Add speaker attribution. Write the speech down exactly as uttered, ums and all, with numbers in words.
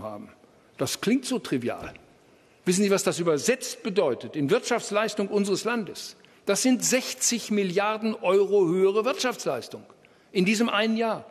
Speaker 1: Wachstum haben. Das klingt so trivial. Wissen Sie, was das übersetzt bedeutet in Wirtschaftsleistung unseres Landes? Das sind sechzig Milliarden Euro höhere Wirtschaftsleistung in diesem einen Jahr.